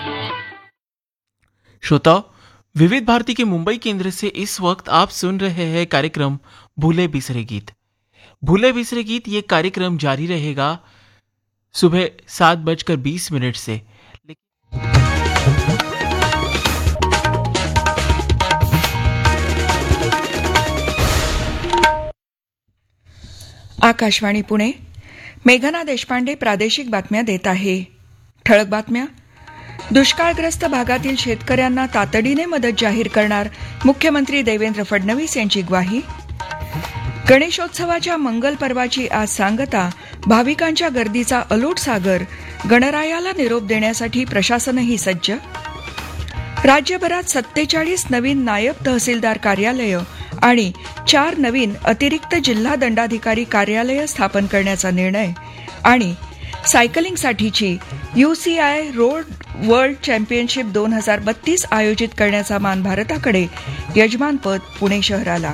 श्रोताओ, विविध भारती के मुंबई केंद्र से इस वक्त आप सुन रहे हैं कार्यक्रम भूले बिसरे गीत। भूले बिसरे गीत ये कार्यक्रम जारी रहेगा सुबह 7:20 से। आकाशवाणी पुणे, मेघना देशपांडे प्रादेशिक बातम्या देत आहे। ठळक बातम्या. दुष्काळग्रस्त भागातील शेतकऱ्यांना तातडीने मदत जाहीर करणार, मुख्यमंत्री देवेंद्र फडणवीस यांची ग्वाही. गणेशोत्सवाच्या मंगल पर्वाची आज सांगता, भाविकांच्या गर्दीचा अलोट सागर, गणरायाला निरोप देण्यासाठी प्रशासनही सज्ज. राज्यभरात 47 नवीन नायब तहसीलदार कार्यालयं आणि 4 नवीन अतिरिक्त जिल्हा दंडाधिकारी कार्यालयं स्थापन करण्याचा निर्णय. आणि सायकलिंगसाठीची UCI रोड वर्ल्ड चॅम्पियनशिप 2032 आयोजित करण्याचा मान भारताकडे, यजमानपद पुणे शहराला.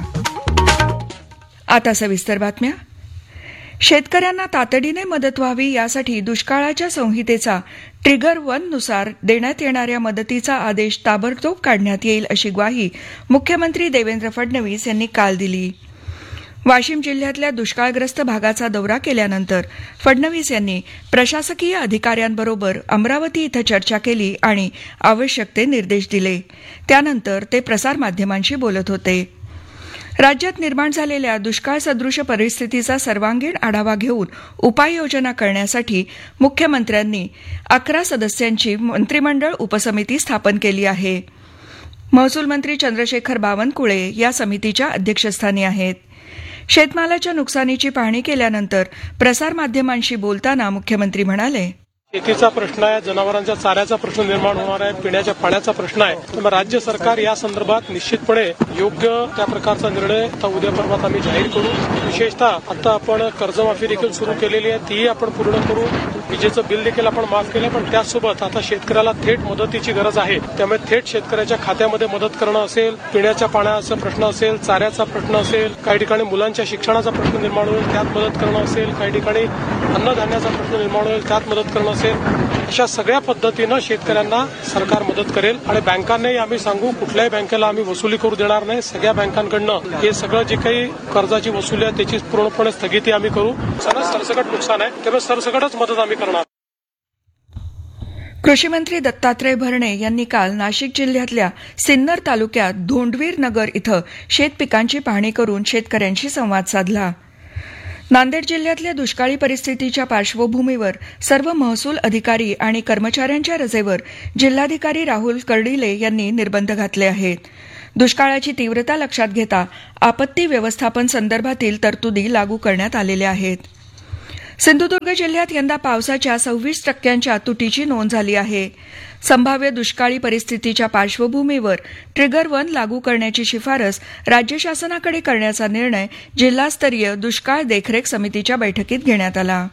आता सविस्तर बातम्या. शेतकऱ्यांना तातडीने मदत व्हावी यासाठी दुष्काळाच्या संहितेचा ट्रिगर 1 नुसार देण्यात येणाऱ्या मदतीचा आदेश ताबडतोब काढण्यात येईल, अशी ग्वाही मुख्यमंत्री देवेंद्र फडणवीस यांनी काल दिली. वाशिम जिल्ह्यातल्या दुष्काळग्रस्त भागाचा दौरा केल्यानंतर फडणवीस यांनी प्रशासकीय अधिकाऱ्यांबरोबर अमरावती इथं चर्चा केली आणि आवश्यक ते निर्देश दिले. त्यानंतर ते प्रसारमाध्यमांशी बोलत होते. राज्यात निर्माण झालेल्या दुष्काळ सदृश परिस्थितीचा सर्वांगीण आढावा घेऊन उपाययोजना करण्यासाठी मुख्यमंत्र्यांनी 11 सदस्यांची मंत्रिमंडळ उपसमिती स्थापन केली आहे. महसूल मंत्री चंद्रशेखर बावनकुळे या समितीच्या अध्यक्षस्थानी आहेत. शेतमालाच्या नुकसानीची पाहणी केल्यानंतर प्रसारमाध्यमांशी बोलताना मुख्यमंत्री म्हणाले, शेतीचा प्रश्न आहे, जनावरांच्या चाऱ्याचा प्रश्न निर्माण होणार आहे, पिण्याच्या पाण्याचा प्रश्न आहे. त्यामुळे राज्य सरकार या संदर्भात निश्चितपणे योग्य त्या प्रकारचा निर्णय आता उद्या परवात आम्ही जाहीर करू. विशेषतः आता आपण कर्जमाफी देखील सुरू केलेली आहे, तीही आपण पूर्ण करू. विजेचं बिल देखील आपण माफ केलं, पण त्याचसोबत आता शेतकऱ्याला थेट मदतीची गरज आहे. त्यामुळे थेट शेतकऱ्याच्या खात्यामध्ये मदत करणं असेल, पिण्याच्या पाण्याचा प्रश्न असेल, चाऱ्याचा प्रश्न असेल, काही ठिकाणी मुलांच्या शिक्षणाचा प्रश्न निर्माण होईल, त्यात मदत करणं असेल, काही ठिकाणी अन्नधान्याचा प्रश्न निर्माण होईल, त्यात मदत करणं असेल. अशा सगळ्या पद्धतीनं शेतकऱ्यांना सरकार मदत करेल. आणि बँकांनाही आम्ही सांगू, कुठल्याही बँकेला आम्ही वसुली करू देणार नाही. सगळ्या बँकांकडनं हे सगळं जे काही कर्जाची वसुली आहे त्याची पूर्णपणे स्थगिती आम्ही करू. सरसकट नुकसान आहे, त्यामुळे सरसकटच मदत आम्ही करणार. कृषी मंत्री दत्तात्रय भरणे यांनी काल नाशिक जिल्ह्यातल्या सिन्नर तालुक्यात धोंडवीर नगर इथं शेतपिकांची पाहणी करून शेतकऱ्यांशी संवाद साधला. नांदेड जिल्ह्यातल्या दुष्काळी परिस्थितीच्या पार्श्वभूमीवर सर्व महसूल अधिकारी आणि कर्मचाऱ्यांच्या रजेवर जिल्हाधिकारी राहुल कर्डिले यांनी निर्बंध घातले आहेत. दुष्काळाची तीव्रता लक्षात घेता आपत्ती व्यवस्थापन संदर्भातील तरतुदी लागू करण्यात आलेल्या आहेत. सिंधुदुर्ग जिल्ह्यात यंदा पावसाच्या 26% तुटीची नोंद झाली आहे. संभाव्य दुष्काळी परिस्थितीच्या पार्श्वभूमीवर ट्रिगर 1 लागू करण्याची शिफारस राज्य शासनाकडे करण्याचा निर्णय जिल्हास्तरीय दुष्काळ देखरेख समितीच्या बैठकीत घेण्यात आला.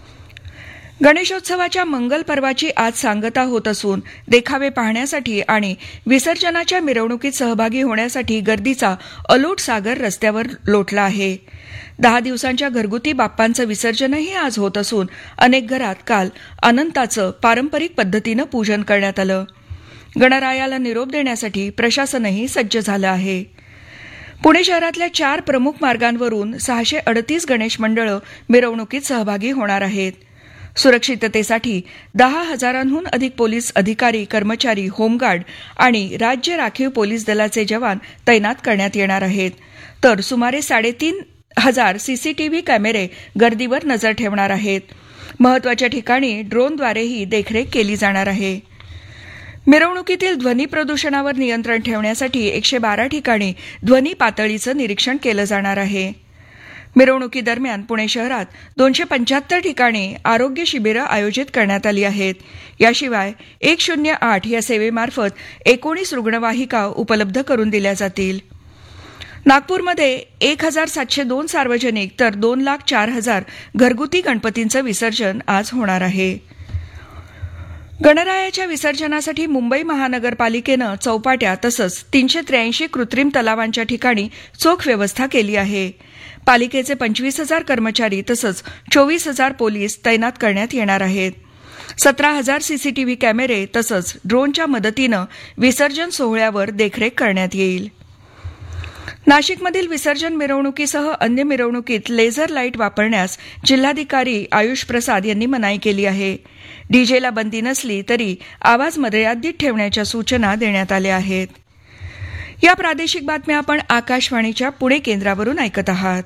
गणेशोत्सवाच्या मंगल पर्वाची आज सांगता होत असून देखावे पाहण्यासाठी आणि विसर्जनाच्या मिरवणुकीत सहभागी होण्यासाठी गर्दीचा अलोट सागर रस्त्यावर लोटला आहे. 10 दिवसांच्या घरगुती बाप्पांचं विसर्जनही आज होत असून अनेक घरात काल अनंताचं पारंपरिक पद्धतीनं पूजन करण्यात आलं. गणरायाला निरोप देण्यासाठी प्रशासनही सज्ज झालं आहे. पुणे शहरातल्या 4 प्रमुख मार्गांवरून 638 गणेश मंडळं मिरवणुकीत सहभागी होणार आहेत. सुरक्षिततेसाठी 10,000हून अधिक पोलीस अधिकारी, कर्मचारी, होमगार्ड आणि राज्य राखीव पोलीस दलाचे जवान तैनात करण्यात येणार आहेत. तर सुमारे 3,500 सीसीटीव्ही कॅमेरे गर्दीवर नजर ठेवणार आहेत. महत्वाच्या ठिकाणी ड्रोनद्वारेही देखरेख केली जाणार आहे. मिरवणुकीतील ध्वनी प्रदूषणावर नियंत्रण ठेवण्यासाठी 112 ठिकाणी ध्वनी पातळीचं निरीक्षण केलं जाणार आहे. मिरवणुकीदरम्यान पुणे शहरात 275 ठिकाणी आरोग्य शिबिरं आयोजित करण्यात आली आहेत. याशिवाय 108 या सेवेमार्फत 19 रुग्णवाहिका उपलब्ध करून दिल्या जातील. नागपूरमध्ये 1,702 सार्वजनिक तर 2,04,000 घरगुती गणपतींचं विसर्जन आज होणार आहे. गणरायाच्या विसर्जनासाठी मुंबई महानगरपालिकेनं चौपाट्या तसंच 383 कृत्रिम तलावांच्या ठिकाणी चोख व्यवस्था केली आहे. पालिकेचे 25,000 कर्मचारी तसंच 24,000 पोलीस तैनात करण्यात येणार आहेत. 17,000 सीसीटीव्ही कॅमेरे तसंच ड्रोनच्या मदतीनं विसर्जन सोहळ्यावर देखरेख करण्यात येईल. नाशिकमधील विसर्जन मिरवणुकीसह अन्य मिरवणुकीत लेझर लाईट वापरण्यास जिल्हाधिकारी आयुष प्रसाद यांनी मनाई केली आहे. डीजेला बंदी नसली तरी आवाज मर्यादित ठेवण्याच्या सूचना देण्यात आल्या आहेत. या प्रादेशिक बातम्या आपण आकाशवाणीच्या पुणे केंद्रावरून ऐकत आहात.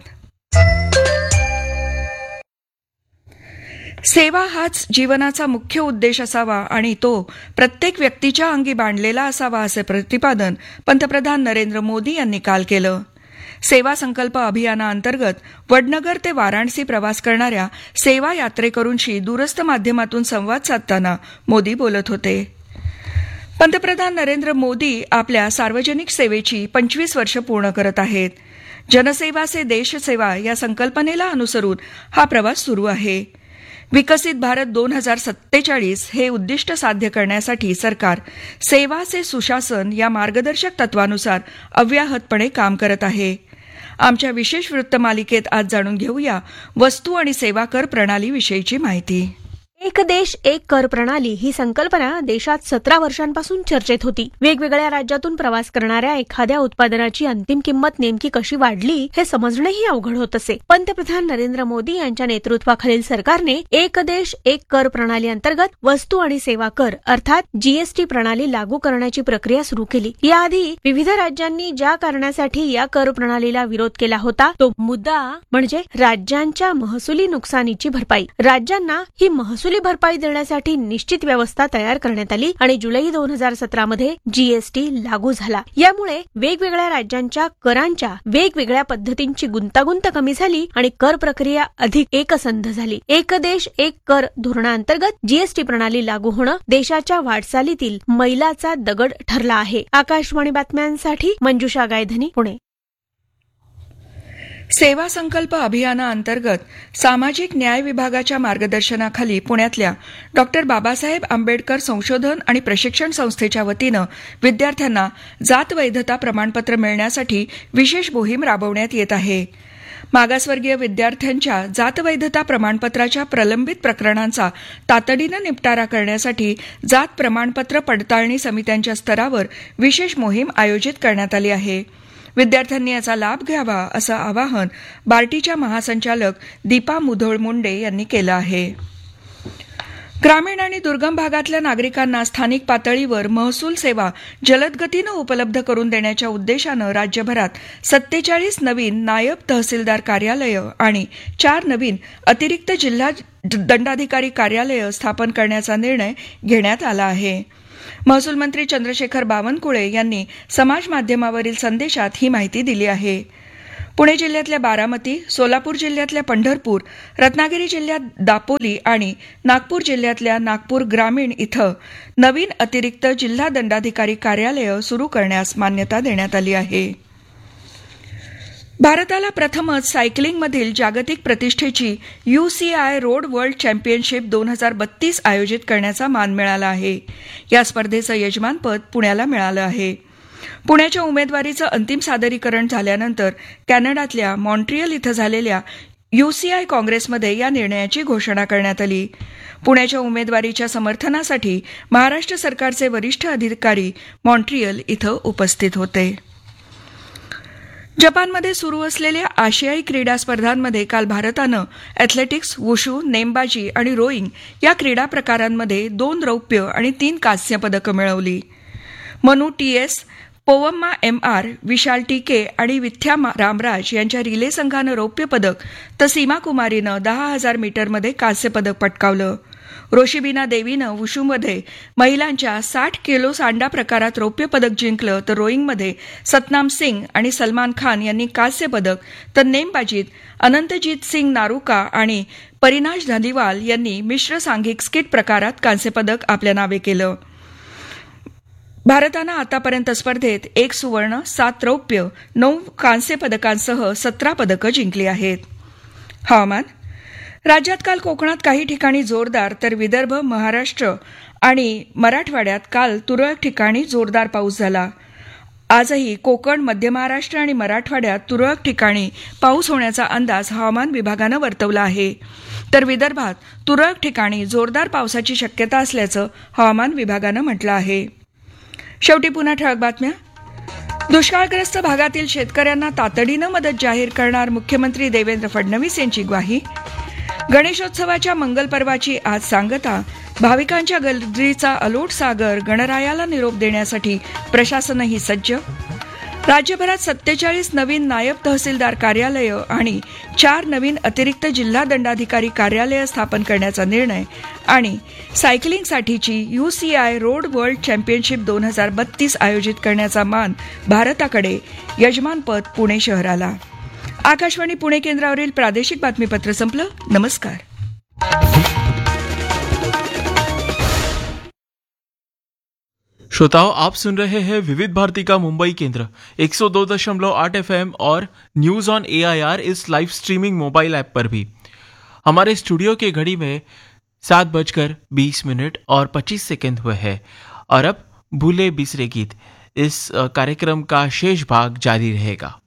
सेवा हाच जीवनाचा मुख्य उद्देश असावा आणि तो प्रत्येक व्यक्तीच्या अंगी बांधलेला असावा असे प्रतिपादन पंतप्रधान नरेंद्र मोदी यांनी काल केलं. सेवा संकल्प अभियानाअंतर्गत वडनगर ते वाराणसी प्रवास करणाऱ्या सेवा यात्रेकरूंशी दूरस्थ माध्यमातून संवाद साधताना मोदी बोलत होते. पंतप्रधान नरेंद्र मोदी आपल्या सार्वजनिक सेवेची 25 वर्ष पूर्ण करत आहेत. जनसेवा से देशसेवा या संकल्पनेला अनुसरून हा प्रवास सुरू आहे. विकसित भारत 2047 हे उद्दिष्ट साध्य करण्यासाठी सरकार सेवा से सुशासन या मार्गदर्शक तत्वानुसार अव्याहतपणे काम करत आहे. आमच्या विशेष वृत्तमालिकेत आज जाणून घेऊया वस्तू आणि सेवा कर प्रणालीविषयीची माहिती. एक देश एक कर प्रणाली ही संकल्पना देशात 17 वर्षांपासून चर्चेत होती. वेगवेगळ्या राज्यातून प्रवास करणाऱ्या एखाद्या उत्पादनाची अंतिम किंमत नेमकी कशी वाढली हे समजणंही अवघड होत असे. पंतप्रधान नरेंद्र मोदी यांच्या नेतृत्वाखालील सरकारने एक देश एक कर प्रणाली अंतर्गत वस्तू आणि सेवा कर अर्थात जीएसटी प्रणाली लागू करण्याची प्रक्रिया सुरू केली. याआधी विविध राज्यांनी ज्या कारणासाठी या कर प्रणालीला विरोध केला होता तो मुद्दा म्हणजे राज्यांच्या महसुली नुकसानीची भरपाई. राज्यांना ही महसुली भरपाई देण्यासाठी निश्चित व्यवस्था तयार करण्यात आली आणि जुलै 2017 मध्ये जीएसटी लागू झाला. यामुळे वेगवेगळ्या राज्यांच्या करांच्या वेगवेगळ्या पद्धतींची गुंतागुंत कमी झाली आणि कर प्रक्रिया अधिक एकसंध झाली. एक देश एक कर धोरणाअंतर्गत जीएसटी प्रणाली लागू होणं देशाच्या वाटचालीतील मैलाचा दगड ठरला आहे. आकाशवाणी बातम्यांसाठी मंजुषा गायधनी, पुणे. सेवा संकल्प अभियानाअंतर्गत सामाजिक न्याय विभागाच्या मार्गदर्शनाखाली पुण्यातल्या डॉ. बाबासाहेब आंबेडकर संशोधन आणि प्रशिक्षण संस्थेच्या वतीनं विद्यार्थ्यांना जात वैधता प्रमाणपत्र मिळण्यासाठी विशेष मोहीम राबवण्यात येत आहे. मागासवर्गीय विद्यार्थ्यांच्या जात वैधता प्रमाणपत्राच्या प्रलंबित प्रकरणांचा तातडीनं निपटारा करण्यासाठी जात प्रमाणपत्र पडताळणी समित्यांच्या स्तरावर विशेष मोहीम आयोजित करण्यात आली आहे. विद्यार्थ्यांनी याचा लाभ घ्यावा असं आवाहन बार्टीच्या महासंचालक दीपा मुधोळ मुंडे यांनी केलं आहे. ग्रामीण आणि दुर्गम भागातल्या नागरिकांना स्थानिक पातळीवर महसूल सेवा जलदगतीनं उपलब्ध करून देण्याच्या उद्देशानं राज्यभरात 47 नवीन नायब तहसीलदार कार्यालयं आणि 4 नवीन अतिरिक्त जिल्हा दंडाधिकारी कार्यालयं स्थापन करण्याचा निर्णय घेण्यात आला आहे. महसूल मंत्री चंद्रशेखर बावनकुळे यांनी समाज माध्यमावरील संदेशात ही माहिती दिली आहे. पुणे जिल्ह्यातल्या बारामती, सोलापूर जिल्ह्यातल्या पंढरपूर, रत्नागिरी जिल्ह्यात दापोली आणि नागपूर जिल्ह्यातल्या नागपूर ग्रामीण इथं नवीन अतिरिक्त जिल्हा दंडाधिकारी कार्यालयं सुरू करण्यास मान्यता देण्यात आली आहे. भारताला प्रथमच सायकलिंगमधील जागतिक प्रतिष्ठेची UCI रोड वर्ल्ड चॅम्पियनशिप 2032 आयोजित करण्याचा मान मिळाला आहे. या स्पर्धेचं यजमानपद पुण्याला मिळालं आहे. पुण्याच्या उमेदवारीचं अंतिम सादरीकरण झाल्यानंतर कॅनडातल्या मॉन्ट्रियल इथं झालेल्या UCI काँग्रेसमध्ये या निर्णयाची घोषणा करण्यात आली. पुण्याच्या उमेदवारीच्या समर्थनासाठी महाराष्ट्र सरकारचे वरिष्ठ अधिकारी मॉन्ट्रियल इथं उपस्थित होते. जपानमध्ये सुरू असलेल्या आशियाई क्रीडा स्पर्धांमध्ये काल भारतानं अॅथलेटिक्स, वुशू, नेमबाजी आणि रोईंग या क्रीडा प्रकारांमध्ये 2 रौप्य आणि 3 कांस्य पदकं मिळवली. मनू TS, पोवम्मा MR, विशाल TK आणि विथ्या रामराज यांच्या रिले संघानं रौप्य पदक तर सीमा कुमारीनं 10,000 मीटरमध्ये कांस्य पदक पटकावलं. रोशिबिना देवीनं वुशूमध्ये महिलांच्या 60 किलो सांडा प्रकारात रौप्य पदक जिंकलं तर रोईंगमध्ये सतनाम सिंग आणि सलमान खान यांनी कांस्य पदक तर नेमबाजीत अनंतजीत सिंग नारुका आणि परिनाश धलिवाल यांनी मिश्र सांघिक स्किट प्रकारात कांस्य पदक आपल्या नावे केलं. भारतानं आतापर्यंत स्पर्धेत 1 सुवर्ण, 7 रौप्य, 9 कांस्य पदकांसह 17 पदकं जिंकली आहेत. हवामान. राज्यात काल कोकणात काही ठिकाणी जोरदार तर विदर्भ, महाराष्ट्र आणि मराठवाड्यात काल तुरळक ठिकाणी जोरदार पाऊस झाला. आजही कोकण, मध्य महाराष्ट्र आणि मराठवाड्यात तुरळक ठिकाणी पाऊस होण्याचा अंदाज हवामान विभागानं वर्तवला आहे. तर विदर्भात तुरळक ठिकाणी जोरदार पावसाची शक्यता असल्याचं हवामान विभागानं म्हटलं आहे. शेवटी पुन्हा ठळक बातम्या. दुष्काळग्रस्त भागातील शेतकऱ्यांना तातडीनं मदत जाहीर करणार मुख्यमंत्री देवेंद्र फडणवीस यांची ग्वाही. गणेशोत्सवाच्या मंगल पर्वाची आज सांगता. भाविकांच्या गर्दीचा अलोट सागर. गणरायाला निरोप देण्यासाठी प्रशासनही सज्ज. राज्यभरात 47 नवीन नायब तहसीलदार कार्यालयं आणि 4 नवीन अतिरिक्त जिल्हा दंडाधिकारी कार्यालयं स्थापन करण्याचा निर्णय. आणि सायकलिंगसाठीची UCI रोड वर्ल्ड चॅम्पियनशिप 2032 आयोजित करण्याचा मान भारताकडे. यजमानपद पुणे शहराला. आकाशवाणी पुणे केंद्रावरील प्रादेशिक बातमीपत्र संपलं. नमस्कार. श्रोताओं, आप सुन रहे हैं विविध भारती का मुंबई केंद्र 102.8 FM और news on AIR is live streaming mobile app पर भी. हमारे स्टूडियो के घड़ी में 7:20 और 25 सेकंड हुए हैं और अब भूले बिसरे गीत इस कार्यक्रम का शेष भाग जारी रहेगा.